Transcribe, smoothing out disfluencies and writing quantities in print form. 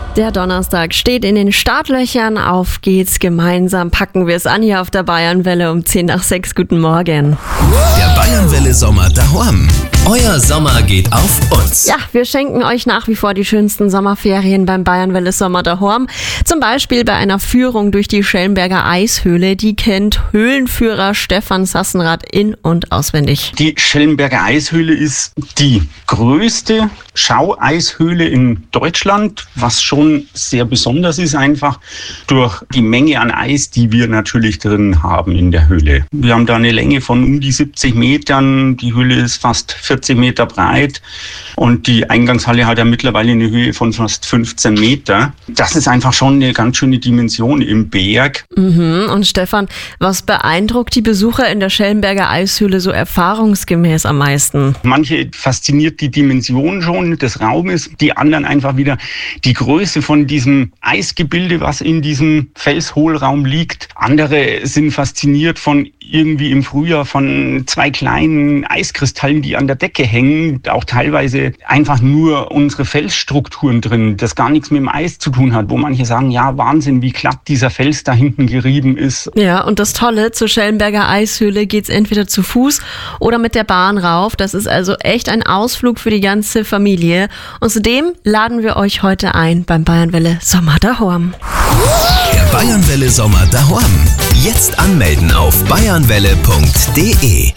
Der Donnerstag steht in den Startlöchern. Auf geht's, gemeinsam packen wir es an hier auf der Bayernwelle um 5:10. Guten Morgen. Der Bayernwelle Sommer daheim. Euer Sommer geht auf uns. Ja, wir schenken euch nach wie vor die schönsten Sommerferien beim Bayernwelle Sommer daheim. Zum Beispiel bei einer Führung durch die Schellenberger Eishöhle. Die kennt Höhlenführer Stefan Sassenrath in- und auswendig. Die Schellenberger Eishöhle ist die größte Schaueishöhle in Deutschland, was schon sehr besonders ist, einfach durch die Menge an Eis, die wir natürlich drin haben in der Höhle. Wir haben da eine Länge von um die 70 Metern, die Höhle ist fast 40 Meter breit und die Eingangshalle hat ja mittlerweile eine Höhe von fast 15 Meter. Das ist einfach schon eine ganz schöne Dimension im Berg. Und Stefan, was beeindruckt die Besucher in der Schellenberger Eishöhle so erfahrungsgemäß am meisten? Manche fasziniert die Dimension schon des Raumes, die anderen einfach wieder die Größe von diesem Eisgebilde, was in diesem Felshohlraum liegt. Andere sind fasziniert von irgendwie im Frühjahr von 2 kleinen Eiskristallen, die an der Decke hängen, auch teilweise einfach nur unsere Felsstrukturen drin, das gar nichts mit dem Eis zu tun hat, wo manche sagen, ja, Wahnsinn, wie glatt dieser Fels da hinten gerieben ist. Ja, und das Tolle, zur Schellenberger Eishöhle geht's entweder zu Fuß oder mit der Bahn rauf. Das ist also echt ein Ausflug für die ganze Familie. Und zudem laden wir euch heute ein beim Bayernwelle Sommer daheim. Der Bayernwelle Sommer daheim. Jetzt anmelden auf bayernwelle.de.